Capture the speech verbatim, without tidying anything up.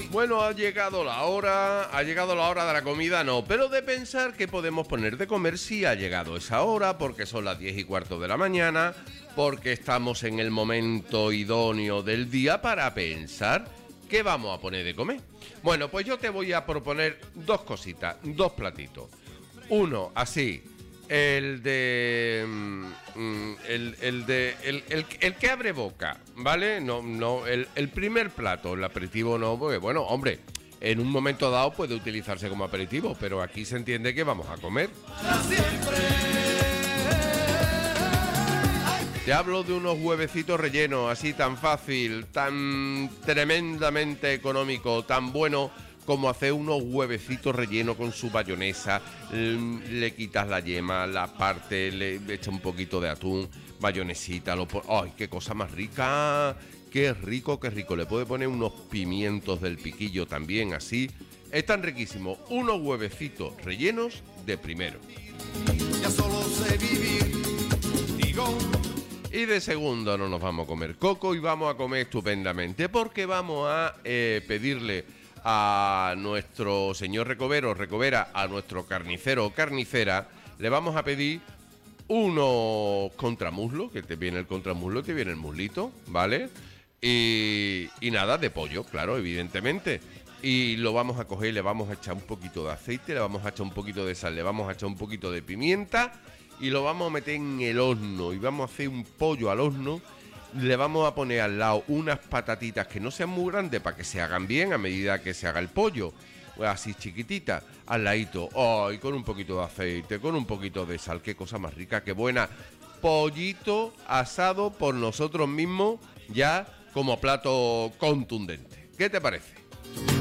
Bueno, ha llegado la hora, ha llegado la hora de la comida, no, pero de pensar qué podemos poner de comer sí ha llegado esa hora, porque son las diez y cuarto de la mañana, porque estamos en el momento idóneo del día para pensar qué vamos a poner de comer. Bueno, pues yo te voy a proponer dos cositas, dos platitos. Uno, así, el de... Mm, el, el de... El, el, el que abre boca, ¿vale? No, no, el, el primer plato, el aperitivo no, porque bueno, hombre, en un momento dado puede utilizarse como aperitivo, pero aquí se entiende que vamos a comer. Te hablo de unos huevecitos rellenos, así tan fácil, tan tremendamente económico, tan bueno como hacer unos huevecitos rellenos con su bayonesa. Le quitas la yema, la parte, le echas un poquito de atún, bayonesita, lo pon... ¡Ay, qué cosa más rica! ¡Qué rico, qué rico! Le puede poner unos pimientos del piquillo también, así. Están riquísimos. Unos huevecitos rellenos de primero. Ya solo sé vivir contigo. Y de segundo no nos vamos a comer coco y vamos a comer estupendamente, porque vamos a eh, pedirle a nuestro señor recovero, recovera, a nuestro carnicero o carnicera, le vamos a pedir unos contramuslos, que te viene el contramuslo, te viene el muslito, ¿vale? Y, y nada, de pollo, claro, evidentemente. Y lo vamos a coger, le vamos a echar un poquito de aceite, le vamos a echar un poquito de sal, le vamos a echar un poquito de pimienta y lo vamos a meter en el horno y vamos a hacer un pollo al horno. Le vamos a poner al lado unas patatitas que no sean muy grandes para que se hagan bien a medida que se haga el pollo, así chiquititas, al ladito. ¡Ay! Con un poquito de aceite, con un poquito de sal, qué cosa más rica, qué buena. Pollito asado por nosotros mismos, ya como plato contundente. ¿Qué te parece?